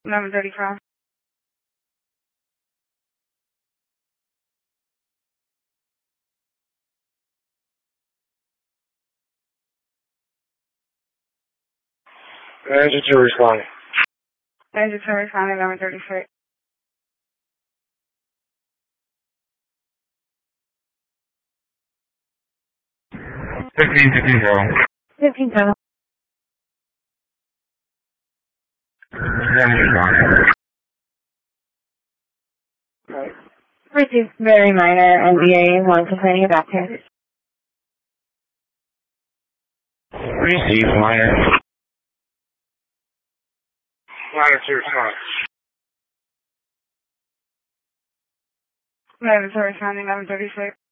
11:35. Manager 2 responding. Manager 2 responding, 11:36. 15 total. 15 total. Manager responding. Received very minor NBA 1 complaining about here. Receive minor. Manager 2 responding. Manager 2 responding, 11:36.